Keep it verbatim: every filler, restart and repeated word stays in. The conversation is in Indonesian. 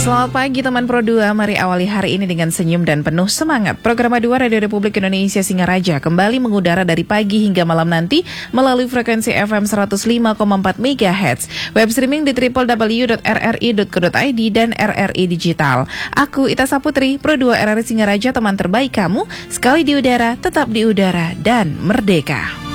Selamat pagi teman Pro dua, mari awali hari ini dengan senyum dan penuh semangat. Program dua Radio Republik Indonesia Singaraja kembali mengudara dari pagi hingga malam nanti melalui frekuensi F M seratus lima koma empat megahertz, web streaming di w w w dot r r i dot co dot i d dan R R I Digital. Aku Ita Saputri, Pro dua R R I Singaraja, teman terbaik kamu, sekali di udara, tetap di udara, dan merdeka.